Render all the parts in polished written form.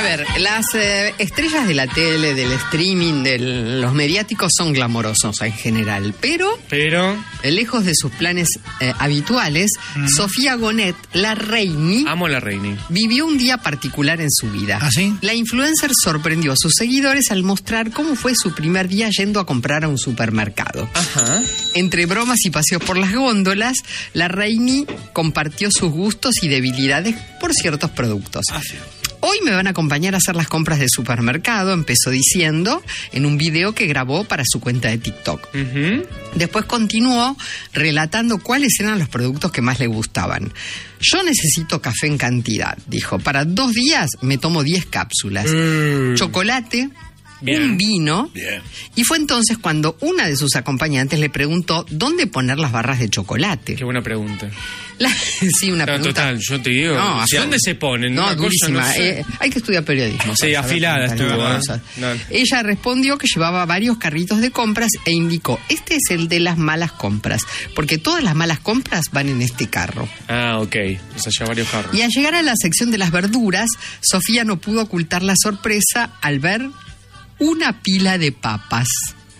ver, las estrellas de la tele, del streaming, de los mediáticos son glamorosos en general, pero lejos de sus planes habituales, Sofía Gonet, la Reini, amo la Reini, vivió un día particular en su vida. ¿Ah, sí? La influencer sorprendió a sus seguidores al mostrar cómo fue su primer día yendo a comprar a un supermercado. Ajá. Entre bromas y paseos por las góndolas, la Reini compartió sus gustos y debilidades por ciertos productos. Ah, sí. Hoy me van a acompañar a hacer las compras del supermercado, empezó diciendo en un video que grabó para su cuenta de TikTok. Uh-huh. Después continuó relatando cuáles eran los productos que más le gustaban. Yo necesito café en cantidad, dijo. Para 2 días me tomo 10 cápsulas. Chocolate, bien, un vino. Bien. Y fue entonces cuando una de sus acompañantes le preguntó dónde poner las barras de chocolate. Qué buena pregunta. Sí, una pregunta. Total, yo te digo. No, ¿Dónde se ponen? No, Una cosa, durísima. no sé. Hay que estudiar periodismo. Sí, afilada estuvo. No. Ella respondió que llevaba varios carritos de compras e indicó, este es el de las malas compras, porque todas las malas compras van en este carro. Ah, ok. O sea, ya varios carros. Y al llegar a la sección de las verduras, Sofía no pudo ocultar la sorpresa al ver una pila de papas.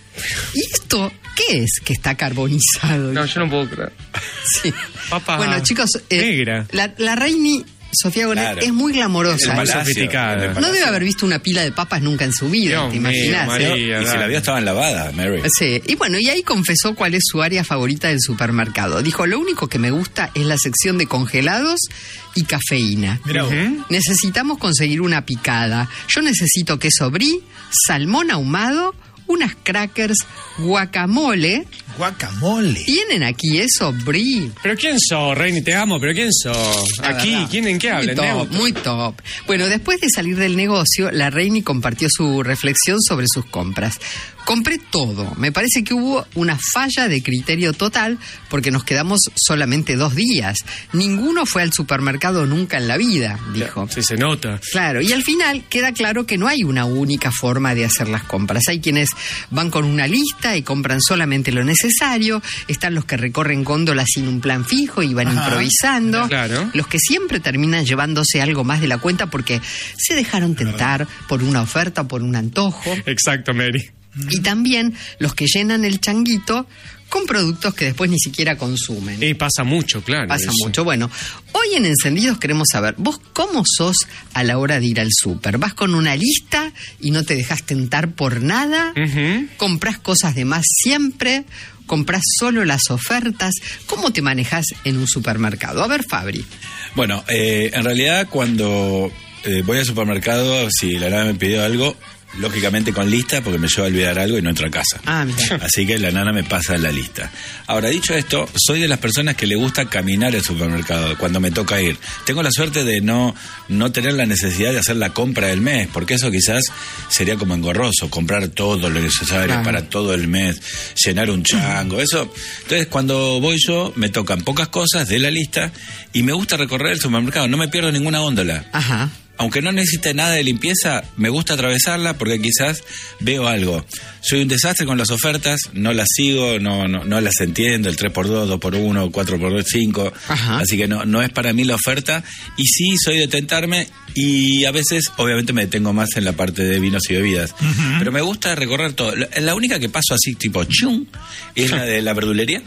¿Y esto qué es que está carbonizado? No, yo no puedo creer. Sí. Papa Bueno, chicos, negra. La Reini Sofía Gonet, claro, es muy glamorosa. Muy sofisticada. No debe haber visto una pila de papas nunca en su vida, Dios ¿te imaginas? mío, María, y si la vio estaban lavadas, Mary. Sí, y bueno, y ahí confesó cuál es su área favorita del supermercado. Dijo, lo único que me gusta es la sección de congelados y cafeína. Necesitamos conseguir una picada. Yo necesito queso brie, salmón ahumado, unas crackers, guacamole. Guacamole. ¿Tienen aquí eso, brie? ¿Pero quién sos, Reini? Te amo, pero ¿quién sos? Aquí, ¿quién en qué hablan? Muy top. Bueno, después de salir del negocio, la Reini compartió su reflexión sobre sus compras. Compré todo. Me parece que hubo una falla de criterio total porque nos quedamos solamente 2 días. Ninguno fue al supermercado nunca en la vida, dijo. Sí, se nota. Claro, y al final queda claro que no hay una única forma de hacer las compras. Hay quienes van con una lista y compran solamente lo necesario. Están los que recorren góndolas sin un plan fijo y van improvisando. Claro. Los que siempre terminan llevándose algo más de la cuenta porque se dejaron tentar por una oferta o por un antojo. Exacto, Mary. Y también los que llenan el changuito con productos que después ni siquiera consumen. Y pasa mucho, claro. Pasa eso. mucho. Bueno, hoy en Encendidos queremos saber, ¿vos cómo sos a la hora de ir al súper? ¿Vas con una lista y no te dejas tentar por nada? ¿Comprás cosas de más siempre? ¿Comprás solo las ofertas? ¿Cómo te manejas en un supermercado? A ver, Fabri. Bueno, en realidad cuando voy al supermercado, si la nana me pidió algo, lógicamente con lista, porque me llevo a olvidar algo y no entro a casa. Mira. Así que la nana me pasa la lista. Ahora, dicho esto, soy de las personas que le gusta caminar al supermercado cuando me toca ir. Tengo la suerte de no tener la necesidad de hacer la compra del mes, porque eso quizás sería como engorroso, comprar todo lo necesario para todo el mes, llenar un chango, eso. Entonces, cuando voy yo, me tocan pocas cosas de la lista y me gusta recorrer el supermercado, no me pierdo ninguna góndola. Ajá. Aunque no necesite nada de limpieza, me gusta atravesarla porque quizás veo algo. Soy un desastre con las ofertas, no las sigo, no las entiendo, el 3x2, 2x1, 4x2, 5. Ajá. Así que no es para mí la oferta. Y sí, soy de tentarme y a veces, obviamente, me detengo más en la parte de vinos y bebidas. Pero me gusta recorrer todo. La única que paso así, tipo, chum, es la de la verdulería.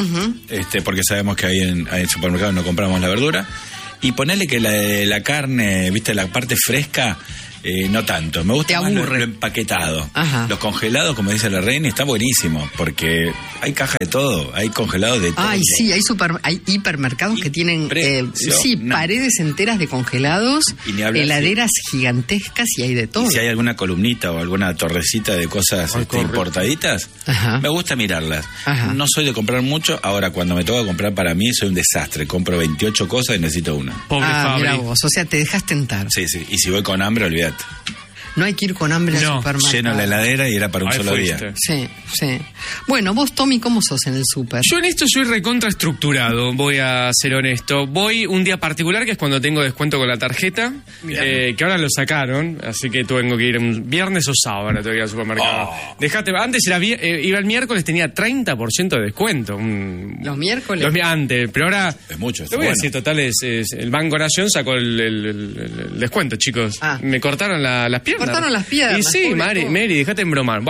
Porque sabemos que ahí en el supermercado no compramos la verdura. Y ponerle que la carne, viste, la parte fresca, no tanto. Me gusta más lo empaquetado. Ajá. Los congelados, como dice la Reina, está buenísimo, porque hay caja de todo, hay congelados de todo. Ay, sí, hay hipermercados que tienen paredes enteras de congelados, heladeras gigantescas y hay de todo. Y si hay alguna columnita o alguna torrecita de cosas importaditas, me gusta mirarlas. No soy de comprar mucho, ahora cuando me toca comprar para mí soy un desastre, compro 28 cosas y necesito una. Pobre Fabri. Mira vos, o sea, te dejas tentar. Sí, y si voy con hambre, olvídate. No hay que ir con hambre al supermercado. Lleno la heladera y era para un solo día. Sí. Bueno, vos, Tommy, ¿cómo sos en el súper? Yo en esto soy recontraestructurado, voy a ser honesto. Voy un día particular, que es cuando tengo descuento con la tarjeta, que ahora lo sacaron, así que tengo que ir un viernes o sábado, ahora tengo que ir al supermercado. Antes iba el miércoles, tenía 30% de descuento. ¿Los miércoles? Antes, pero ahora... Es mucho. Lo voy a decir, total, el Banco Nación sacó el descuento, chicos. Me cortaron las piernas. Cortaron las piernas. Y sí, Mary, déjate embromar.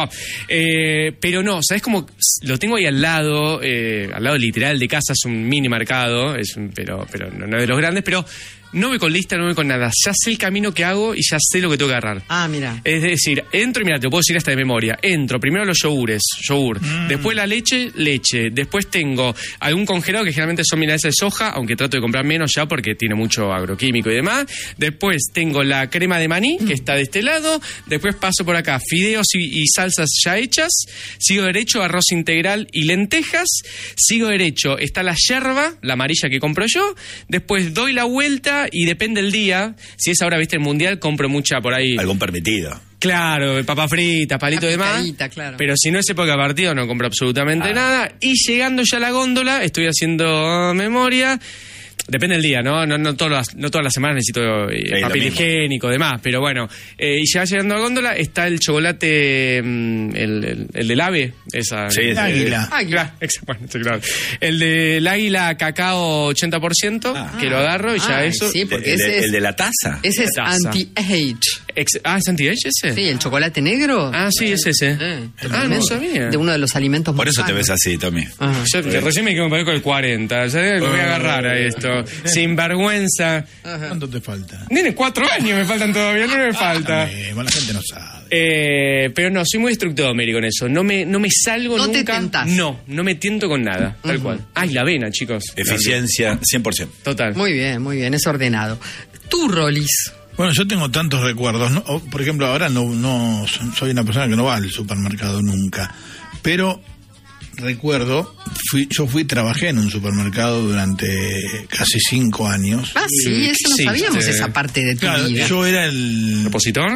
Pero no, ¿sabes cómo? Lo tengo ahí al lado literal de casa, es un mini mercado, pero no es de los grandes, pero no voy con lista, no voy con nada. Ya sé el camino que hago y ya sé lo que tengo que agarrar. Mira. Es decir, entro y mira, te lo puedo decir hasta de memoria. Entro, primero los yogur. Después la leche. Después tengo algún congelado que generalmente son milanesas de soja, aunque trato de comprar menos ya porque tiene mucho agroquímico y demás. Después tengo la crema de maní, que está de este lado. Después paso por acá fideos y salsas ya hechas. Sigo derecho, arroz integral y lentejas. Sigo derecho, está la yerba, la amarilla que compro yo. Después doy la vuelta y depende del día. Si es ahora, viste, el mundial, compro mucha por ahí. Algún permitido. Claro, papas fritas, palito y demás. Claro. Pero si no es época de partido, no compro absolutamente nada. Y llegando ya a la góndola, estoy haciendo memoria. Depende del día, no todas las semanas necesito papel higiénico, demás, pero bueno. Y ya llegando a la góndola está el chocolate, el del ave, esa. Sí, el águila. Bueno, claro. El del águila cacao 80%, que lo agarro y ya eso. Sí, porque el de la taza. Ese es anti-age. ¿Es anti-age ese? Sí, el chocolate negro. Sí, es ese. No sabía. De uno de los alimentos Por eso sanos. te ves así, Tommy. Yo recién me parezco el 40. ¿Sabes? Me voy a agarrar a esto. Sin vergüenza. ¿Cuánto te falta? Nene, 4 años me faltan todavía, no me falta. La gente no sabe. Pero no, soy muy estricto, Mary, con eso. No me salgo no nunca. Te tentás. No me tiento con nada, tal cual. La avena, chicos. Eficiencia 100%. Total. Muy bien, es ordenado. Tú, Rolis. Bueno, yo tengo tantos recuerdos, ¿no? Por ejemplo, ahora no soy una persona que no va al supermercado nunca, pero recuerdo, trabajé en un supermercado durante casi 5 años. Sí, eso no sabíamos, esa parte de tu vida. Yo era el... ¿Repositor?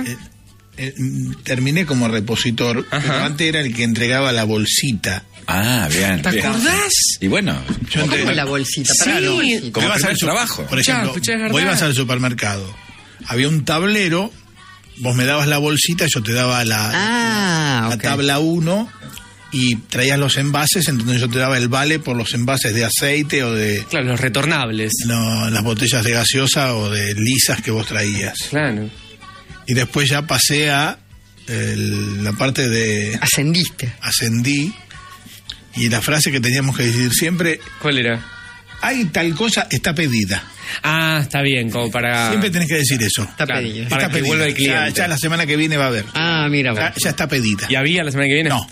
Terminé como repositor, pero antes era el que entregaba la bolsita. Bien. ¿Te acordás? Y bueno, yo ¿cómo la bolsita? Sí, como primer trabajo. Por ejemplo, vos ibas al supermercado, había un tablero, vos me dabas la bolsita, yo te daba la tabla 1 y traías los envases, entonces yo te daba el vale por los envases de aceite o de... Claro, los retornables. No, las botellas de gaseosa o de lisas que vos traías. Claro. Y después ya pasé a la parte de... Ascendí. Y la frase que teníamos que decir siempre... ¿Cuál era? Hay tal cosa, está pedida. Está bien, como para... Siempre tenés que decir eso. Está pedida. Para que vuelva el cliente. Ya la semana que viene va a haber. Mira. Ya está pedida. ¿Y había la semana que viene? No.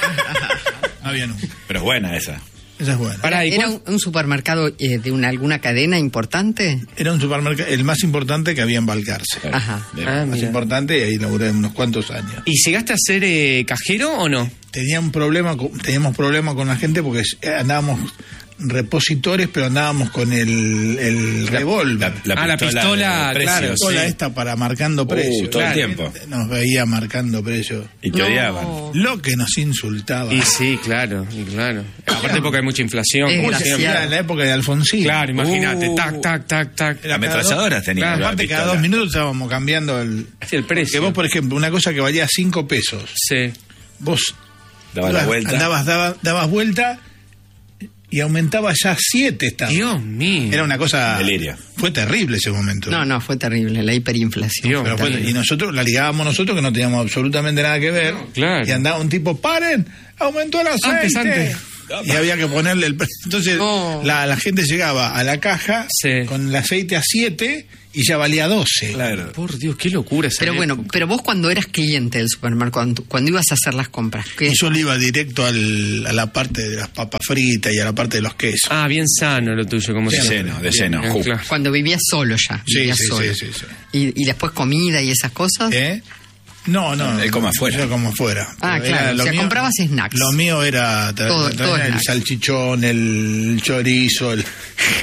No había nunca. Pero es buena esa. Esa es buena. ¿Era un supermercado de alguna cadena importante? Era un supermercado, el más importante que había en Balcarce. Ajá. El más importante, y ahí laburé unos cuantos años. ¿Y llegaste a ser cajero o no? Teníamos problema con la gente porque andábamos repositores, pero andábamos con el revólver. La pistola, claro. La pistola esta para marcando precios. Todo el tiempo. Nos veía marcando precios. Y te odiaban. Lo que nos insultaba. Y sí, claro. Aparte porque hay mucha inflación. Era en la época de Alfonsín. Claro, imagínate. Tac. Las ametralladoras tenían. Claro, aparte, cada 2 minutos estábamos cambiando el precio. Que vos, por ejemplo, una cosa que valía 5 pesos. Sí. Vos dabas la vuelta. Dabas vuelta y aumentaba ya 7 estados. Dios mío. Era una cosa... Delirio. Fue terrible ese momento. No, fue terrible, la hiperinflación. Y nosotros la ligábamos nosotros, que no teníamos absolutamente nada que ver. Claro. Y andaba un tipo, ¡paren! ¡Aumentó el aceite! Antes. Y había que ponerle el precio. Entonces la gente llegaba a la caja con el aceite a 7 y ya valía 12. Claro. Por Dios, qué locura esa Pero época. bueno, pero vos cuando eras cliente del supermercado, cuando ibas a hacer las compras, ¿qué? Y yo le iba directo a la parte de las papas fritas y a la parte de los quesos. Bien sano lo tuyo, como de se lleno, de lleno. Cuando vivías solo ya. Sí. Y después comida y esas cosas. No. Él come afuera. Yo como afuera. Claro, comprabas snacks. Lo mío era todo el salchichón, el chorizo, el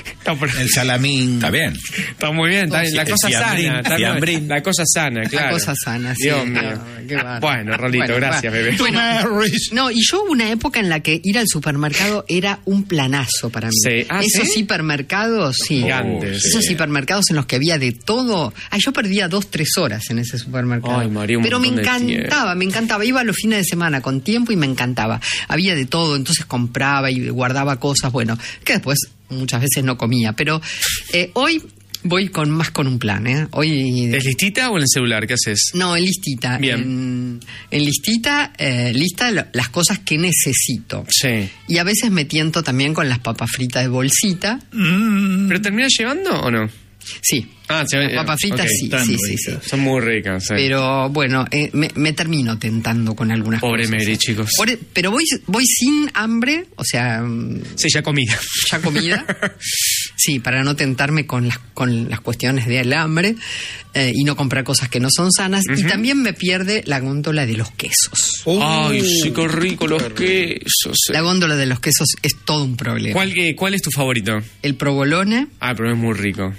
salamín. Está bien. Está muy bien, está bien. La cosa sana. La cosa sana, claro. La cosa sana, sí. Dios mío. Bueno, Rolito, gracias, bebé. No, y yo hubo una época en la que ir al supermercado era un planazo para mí. Sí. Esos hipermercados, sí. Gigantes. Esos hipermercados en los que había de todo. Yo perdía 2-3 horas en ese supermercado. Ay, María, pero me encantaba. Iba los fines de semana con tiempo y me encantaba. Había de todo, entonces compraba y guardaba cosas, bueno, que después muchas veces no comía. Pero hoy voy con un plan, Hoy... ¿Es listita o en el celular? ¿Qué haces? No, en listita. Bien. En lista las cosas que necesito. Sí. Y a veces me tiento también con las papas fritas de bolsita. ¿Pero terminas llevando o no? Sí. Las papas fritas sí. Son muy ricas. Sí. Pero bueno, me termino tentando con algunas Pobre cosas. Pobre Mary, chicos. Pero voy sin hambre, o sea... Sí, ya comida. Ya comida. Sí, para no tentarme con las cuestiones del hambre y no comprar cosas que no son sanas. Y también me pierde la góndola de los quesos. Ay, sí, qué rico los quesos. La góndola de los quesos es todo un problema. ¿Cuál es tu favorito? El provolone. Pero es muy rico.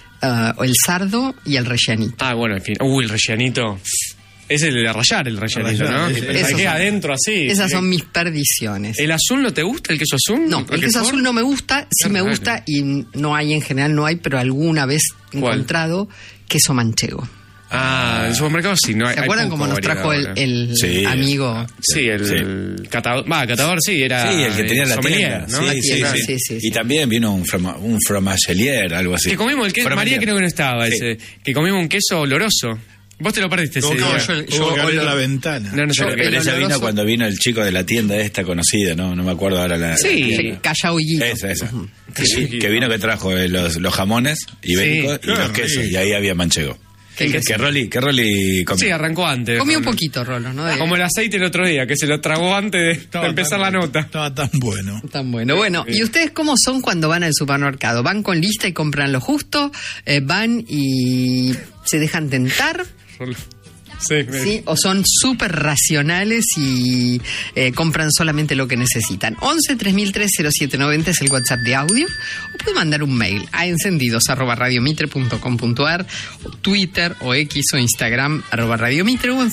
El sardo y el rellenito. Bueno, en fin. El rellenito. Es el de rallar el rellenito, ¿no? Que queda adentro así. Esas son mis perdiciones. ¿El azul no te gusta? ¿El queso azul? No, el queso azul no me gusta. Sí me gusta y no hay en general, pero alguna vez he encontrado queso manchego. En el supermercado sí, no hay. ¿Se acuerdan cómo nos trajo el amigo? Sí, el catador. Catador sí, era. Sí, el que tenía la sommelier, tienda, ¿no? Sí. Y también vino un fromagelier, algo así. Que comimos el queso. María creo que no estaba ese. Que comimos un queso oloroso. Vos te lo perdiste ese día. Yo que abrir la ventana. No, pero ella vino cuando vino el chico de la tienda esta conocida, no me acuerdo ahora la Callao y Guido. Esa. Que vino que trajo los jamones ibéricos y los quesos, y ahí había manchego. ¿Qué Rolly comió? Sí, arrancó antes. Comí un poquito, Rolo, ¿no? Como el aceite el otro día, que se lo tragó antes de empezar la nota. Estaba tan bueno. Bueno, ¿y ustedes cómo son cuando van al supermercado? ¿Van con lista y compran lo justo? ¿Van y se dejan tentar? Sí, o son súper racionales y compran solamente lo que necesitan. 11 3003 0790 es el WhatsApp de audio, o puede mandar un mail a encendidos@radiomitre.com.ar, o Twitter o X o Instagram @radiomitre, o en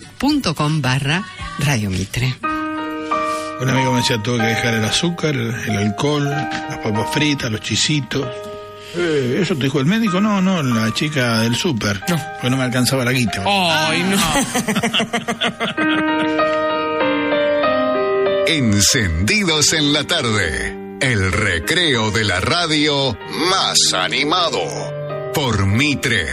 facebook.com/radiomitre. Un amigo me decía, tuve que dejar el azúcar, el alcohol, las papas fritas, los chisitos. ¿Eso te dijo el médico? No, la chica del súper. No. Porque no me alcanzaba la guita. ¡Ay, no! Encendidos en la tarde. El recreo de la radio más animado. Por Mitre.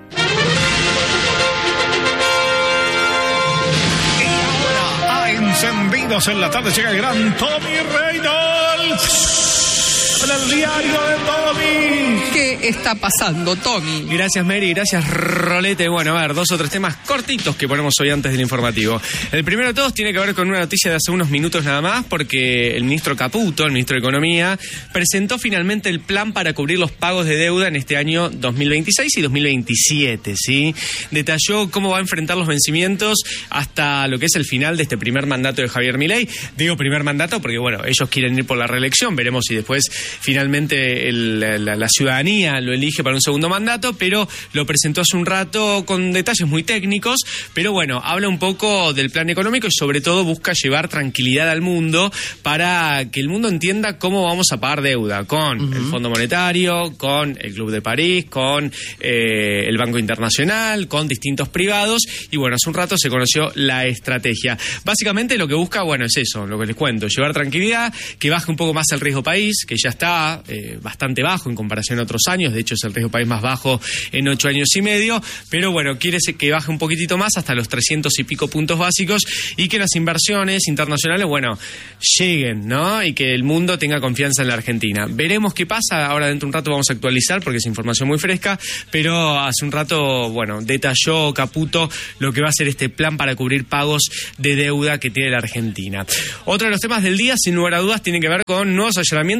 Encendidos en la tarde llega el gran Tommy Reynolds. El diario de Tommy. ¿Qué está pasando, Tommy? Gracias, Mary, gracias, Rolete. Bueno, a ver, 2 o 3 temas cortitos que ponemos hoy antes del informativo. El primero de todos tiene que ver con una noticia de hace unos minutos nada más, porque el ministro Caputo, el ministro de Economía, presentó finalmente el plan para cubrir los pagos de deuda en este año 2026 y 2027, ¿sí? Detalló cómo va a enfrentar los vencimientos hasta lo que es el final de este primer mandato de Javier Milei. Digo primer mandato porque, bueno, ellos quieren ir por la reelección, veremos si después finalmente la ciudadanía lo elige para un segundo mandato, pero lo presentó hace un rato con detalles muy técnicos, pero bueno, habla un poco del plan económico y sobre todo busca llevar tranquilidad al mundo para que el mundo entienda cómo vamos a pagar deuda con el Fondo Monetario, con el Club de París, con el Banco Internacional, con distintos privados, y bueno, hace un rato se conoció la estrategia. Básicamente lo que busca, bueno, es eso, lo que les cuento, llevar tranquilidad, que baje un poco más el riesgo país, que ya está bastante bajo en comparación a otros años, de hecho es el riesgo país más bajo en 8 años y medio, pero bueno, quiere que baje un poquitito más hasta los 300 y pico puntos básicos y que las inversiones internacionales, bueno, lleguen, ¿no? Y que el mundo tenga confianza en la Argentina. Veremos qué pasa, ahora dentro de un rato vamos a actualizar porque es información muy fresca, pero hace un rato, bueno, detalló Caputo lo que va a ser este plan para cubrir pagos de deuda que tiene la Argentina. Otro de los temas del día, sin lugar a dudas, tiene que ver con nuevos allanamientos en la Casa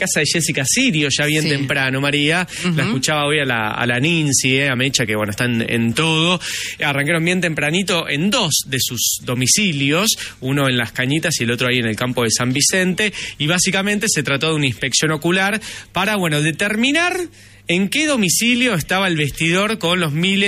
casa de Jessica Sirio ya bien temprano, María. La escuchaba hoy a la Nincy, a Mecha, que bueno, están en todo. Arrancaron bien tempranito en 2 de sus domicilios, uno en Las Cañitas y el otro ahí en el campo de San Vicente, y básicamente se trató de una inspección ocular para, bueno, determinar en qué domicilio estaba el vestidor con los miles